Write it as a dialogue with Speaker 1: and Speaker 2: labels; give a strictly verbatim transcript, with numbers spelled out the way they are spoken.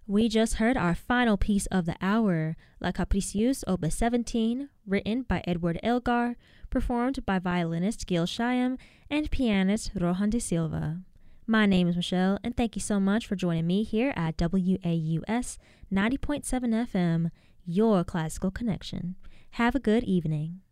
Speaker 1: We just heard our final piece of the hour, La Capricieuse, Opus seventeen, written by Edward Elgar, performed by violinist Gil Shyam and pianist Rohan de Silva. My name is Michelle, and thank you so much for joining me here at W A U S ninety point seven F M, your classical connection. Have a good evening.